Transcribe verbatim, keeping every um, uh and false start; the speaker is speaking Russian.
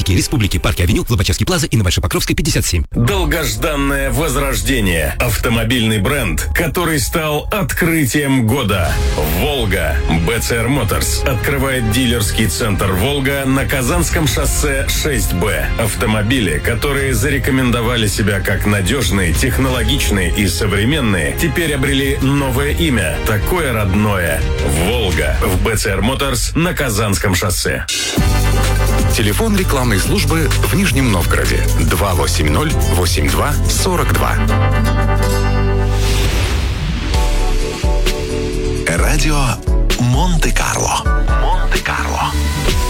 логистики Республики, Парки Авеню, Лобачевский плаза и на Большой-Покровской, пятьдесят семь. Долгожданное возрождение. Автомобильный бренд, который стал открытием года. «Волга». бэ цэ эр Motors открывает дилерский центр «Волга» на Казанском шоссе шесть бэ. Автомобили, которые зарекомендовали себя как надежные, технологичные и современные, теперь обрели новое имя, такое родное. «Волга» в бэ цэ эр Motors на Казанском шоссе. Телефон рекламной службы в Нижнем Новгороде два восемь ноль восемь два сорок два. Радио Монте-Карло.